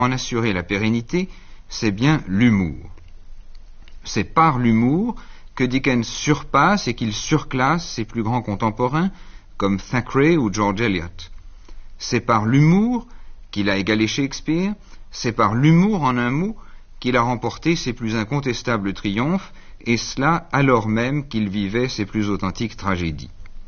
en assurer la pérennité, c'est bien l'humour. C'est par l'humour que Dickens surpasse et qu'il surclasse ses plus grands contemporains, comme Thackeray ou George Eliot. C'est par l'humour qu'il a égalé Shakespeare, c'est par l'humour, en un mot, qu'il a remporté ses plus incontestables triomphes, et cela alors même qu'il vivait ses plus authentiques tragédies.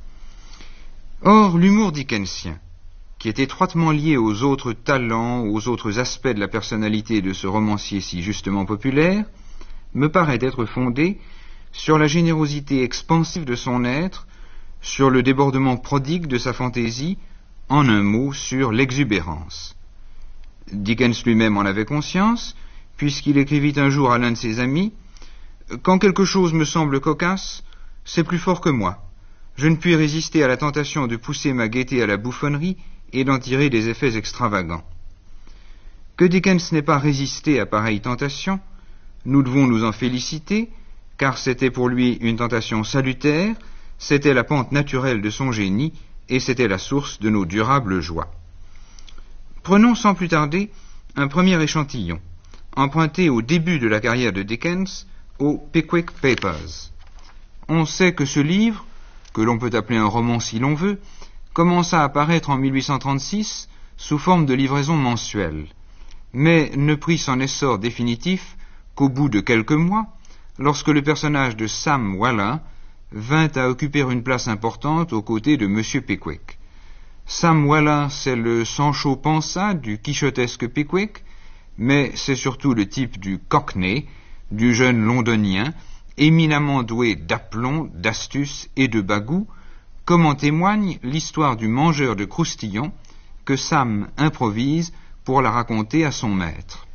Or, l'humour dickensien, qui est étroitement lié aux autres talents, aux autres aspects de la personnalité de ce romancier si justement populaire, me paraît être fondé sur la générosité expansive de son être, sur le débordement prodigue de sa fantaisie, en un mot, sur l'exubérance. Dickens lui-même en avait conscience, puisqu'il écrivit un jour à l'un de ses amis « Quand quelque chose me semble cocasse, c'est plus fort que moi. Je ne puis résister à la tentation de pousser ma gaieté à la bouffonnerie et d'en tirer des effets extravagants. » Que Dickens n'ait pas résisté à pareille tentation, nous devons nous en féliciter, car c'était pour lui une tentation salutaire, c'était la pente naturelle de son génie, et c'était la source de nos durables joies. Prenons sans plus tarder un premier échantillon, emprunté au début de la carrière de Dickens, aux Pickwick Papers. On sait que ce livre, que l'on peut appeler un roman si l'on veut, commença à apparaître en 1836 sous forme de livraison mensuelle, mais ne prit son essor définitif qu'au bout de quelques mois, lorsque le personnage de Sam Weller vint à occuper une place importante aux côtés de M. Pickwick. Sam Weller, c'est le Sancho Panza du quichotesque Pickwick, mais c'est surtout le type du Cockney, du jeune londonien, éminemment doué d'aplomb, d'astuce et de bagout, comme en témoigne l'histoire du mangeur de croustillons que Sam improvise pour la raconter à son maître.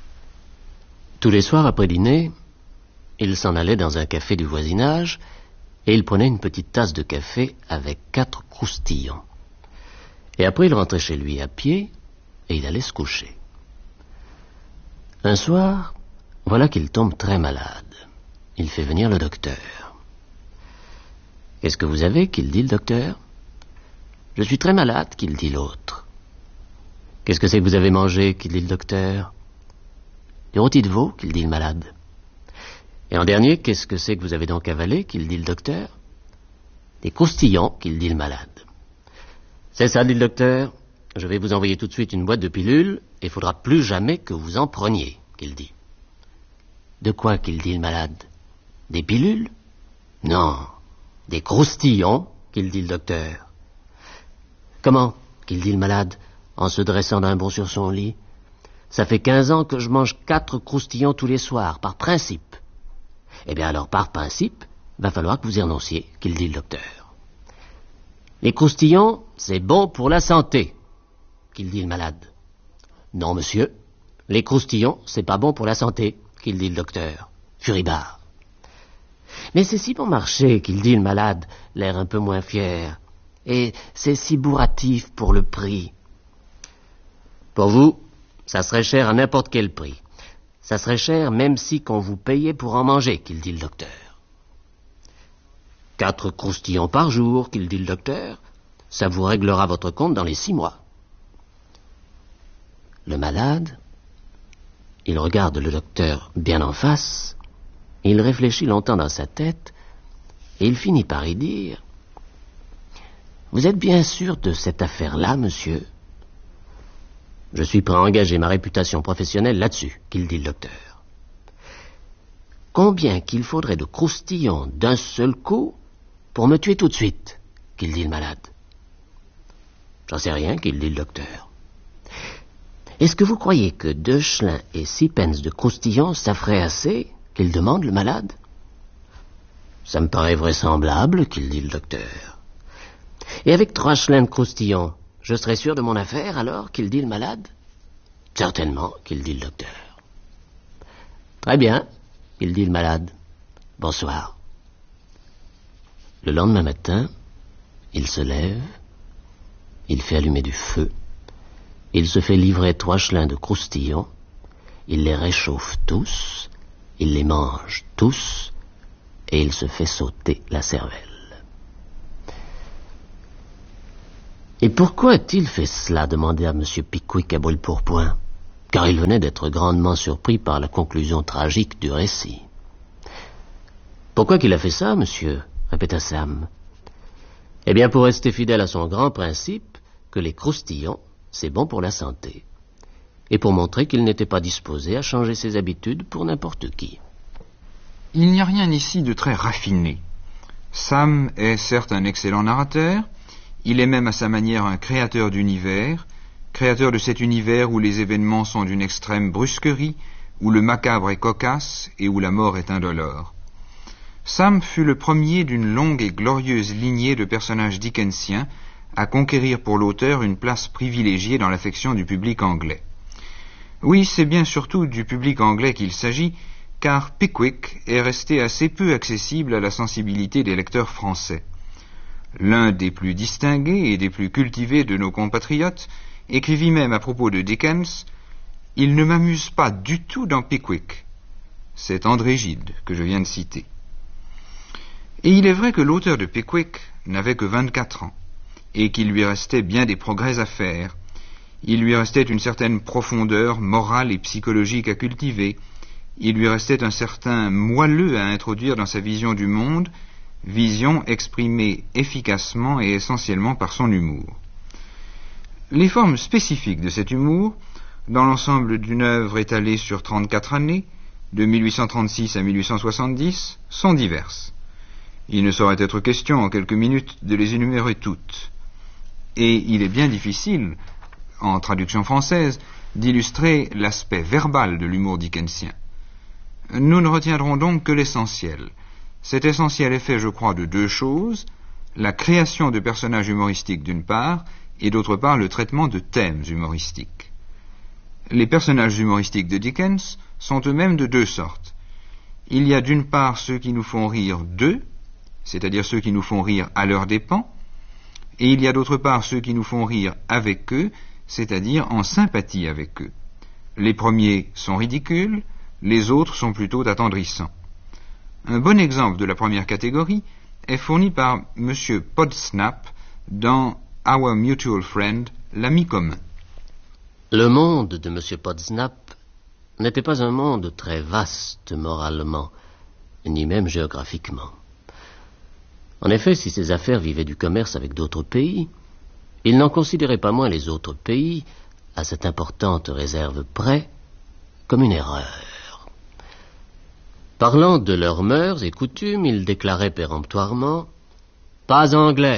Tous les soirs après dîner, il s'en allait dans un café du voisinage et il prenait une petite tasse de café avec 4 croustillons. Et après il rentrait chez lui à pied et il allait se coucher. Un soir, voilà qu'il tombe très malade. Il fait venir le docteur. « Qu'est-ce que vous avez ?» qu'il dit le docteur. « Je suis très malade » qu'il dit l'autre. « Qu'est-ce que c'est que vous avez mangé ?» qu'il dit le docteur. « Des rôtis de veau » qu'il dit le malade. Et en dernier, qu'est-ce que c'est que vous avez donc avalé qu'il dit le docteur. « Des croustillons » qu'il dit le malade. « C'est ça » dit le docteur. « Je vais vous envoyer tout de suite une boîte de pilules et il faudra plus jamais que vous en preniez » qu'il dit. « De quoi » qu'il dit le malade. « Des pilules ?»« Non, des croustillons » qu'il dit le docteur. « Comment ?» qu'il dit le malade, en se dressant d'un bond sur son lit. « Ça fait 15 ans que je mange 4 croustillons tous les soirs, par principe. » « Eh bien alors, par principe, va falloir que vous y renonciez, qu'il dit le docteur. « Les croustillons, c'est bon pour la santé, qu'il dit le malade. »« Non, monsieur, les croustillons, c'est pas bon pour la santé, qu'il dit le docteur, furibard. »« Mais c'est si bon marché, qu'il dit le malade, l'air un peu moins fier. Et c'est si bourratif pour le prix. »« Pour vous, ça serait cher à n'importe quel prix. Ça serait cher même si qu'on vous payait pour en manger, qu'il dit le docteur. »« 4 croustillons par jour, qu'il dit le docteur, ça vous réglera votre compte dans les 6 mois. » Le malade, il regarde le docteur bien en face, il réfléchit longtemps dans sa tête, et il finit par y dire « Vous êtes bien sûr de cette affaire-là, monsieur ? » « Je suis prêt à engager ma réputation professionnelle là-dessus, qu'il dit le docteur. »« Combien qu'il faudrait de croustillons d'un seul coup pour me tuer tout de suite, qu'il dit le malade. »« J'en sais rien, qu'il dit le docteur. »« Est-ce que vous croyez que 2 schlins et 6 pence de croustillons, ça ferait assez, qu'il demande le malade. »« Ça me paraît vraisemblable, qu'il dit le docteur. »« Et avec 3 schlins de croustillons, je serai sûr de mon affaire, alors, qu'il dit le malade. »« Certainement, qu'il dit le docteur. »« Très bien, qu'il dit le malade. Bonsoir. » Le lendemain matin, il se lève, il fait allumer du feu, il se fait livrer 3 schlins de croustillons, il les réchauffe tous, il les mange tous, et il se fait sauter la cervelle. « Et pourquoi a-t-il fait cela ?» demanda M. Pickwick à brûle-pourpoint. car il venait d'être grandement surpris par la conclusion tragique du récit. « Pourquoi qu'il a fait ça, monsieur ?» répéta Sam. « Eh bien, pour rester fidèle à son grand principe que les croustillons, c'est bon pour la santé, et pour montrer qu'il n'était pas disposé à changer ses habitudes pour n'importe qui. » Il n'y a rien ici de très raffiné. Sam est certes un excellent narrateur, il est même à sa manière un créateur d'univers, créateur de cet univers où les événements sont d'une extrême brusquerie, où le macabre est cocasse et où la mort est indolore. Sam fut le premier d'une longue et glorieuse lignée de personnages dickensiens à conquérir pour l'auteur une place privilégiée dans l'affection du public anglais. Oui, c'est bien surtout du public anglais qu'il s'agit, car Pickwick est resté assez peu accessible à la sensibilité des lecteurs français. L'un des plus distingués et des plus cultivés de nos compatriotes écrivit même à propos de Dickens « Il ne m'amuse pas du tout dans Pickwick ». C'est André Gide que je viens de citer. Et il est vrai que l'auteur de Pickwick n'avait que 24 ans, et qu'il lui restait bien des progrès à faire. Il lui restait une certaine profondeur morale et psychologique à cultiver, il lui restait un certain moelleux à introduire dans sa vision du monde, vision exprimée efficacement et essentiellement par son humour. Les formes spécifiques de cet humour, dans l'ensemble d'une œuvre étalée sur 34 années, de 1836 à 1870, sont diverses. Il ne saurait être question en quelques minutes de les énumérer toutes. Et il est bien difficile, en traduction française, d'illustrer l'aspect verbal de l'humour dickensien. Nous ne retiendrons donc que l'essentiel. Cet essentiel est fait, je crois, de deux choses, la création de personnages humoristiques d'une part, et d'autre part le traitement de thèmes humoristiques. Les personnages humoristiques de Dickens sont eux-mêmes de deux sortes. Il y a d'une part ceux qui nous font rire d'eux, c'est-à-dire ceux qui nous font rire à leurs dépens, et il y a d'autre part ceux qui nous font rire avec eux, c'est-à-dire en sympathie avec eux. Les premiers sont ridicules, les autres sont plutôt attendrissants. Un bon exemple de la première catégorie est fourni par M. Podsnap dans Our Mutual Friend, l'ami commun. Le monde de M. Podsnap n'était pas un monde très vaste moralement, ni même géographiquement. En effet, si ses affaires vivaient du commerce avec d'autres pays, il n'en considérait pas moins les autres pays, à cette importante réserve près, comme une erreur. Parlant de leurs mœurs et coutumes, il déclarait péremptoirement « pas anglaise ».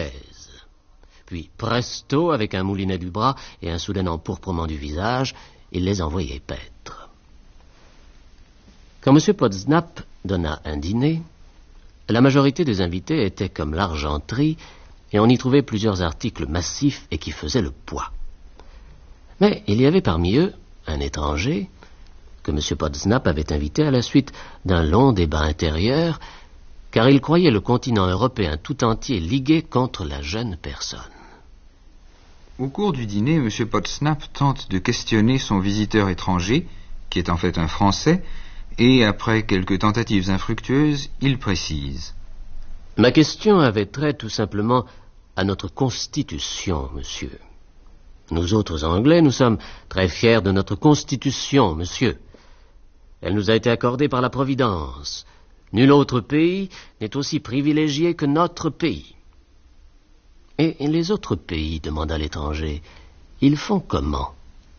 Puis, presto, avec un moulinet du bras et un soudain empourprement du visage, il les envoyait paître. Quand M. Podsnap donna un dîner, la majorité des invités étaient comme l'argenterie, et on y trouvait plusieurs articles massifs et qui faisaient le poids. Mais il y avait parmi eux un étranger que M. Podsnap avait invité à la suite d'un long débat intérieur, car il croyait le continent européen tout entier ligué contre la jeune personne. Au cours du dîner, M. Podsnap tente de questionner son visiteur étranger, qui est en fait un Français, et après quelques tentatives infructueuses, il précise. Ma question avait trait tout simplement à notre Constitution, monsieur. Nous autres Anglais, nous sommes très fiers de notre Constitution, monsieur. Elle nous a été accordée par la Providence. Nul autre pays n'est aussi privilégié que notre pays. Et les autres pays, demanda l'étranger, ils font comment?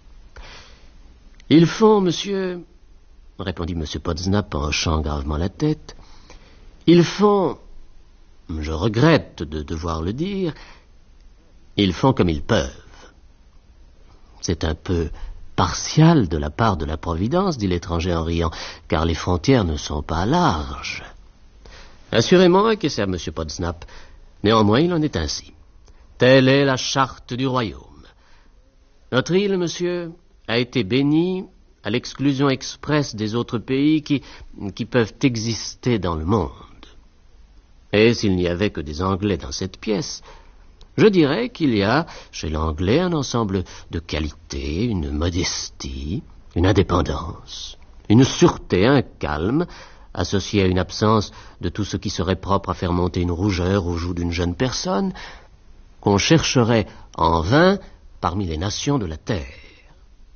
Ils font, monsieur, répondit M. Podsnap en hochant gravement la tête, ils font, je regrette de devoir le dire, ils font comme ils peuvent. C'est un peu partial de la part de la Providence, dit l'étranger en riant, car les frontières ne sont pas larges. Assurément, acquiesça M. Podsnap. Néanmoins, il en est ainsi. Telle est la charte du royaume. Notre île, monsieur, a été bénie à l'exclusion expresse des autres pays qui peuvent exister dans le monde. Et s'il n'y avait que des Anglais dans cette pièce, je dirais qu'il y a chez l'Anglais un ensemble de qualités, une modestie, une indépendance, une sûreté, un calme, associé à une absence de tout ce qui serait propre à faire monter une rougeur aux joues d'une jeune personne, qu'on chercherait en vain parmi les nations de la terre.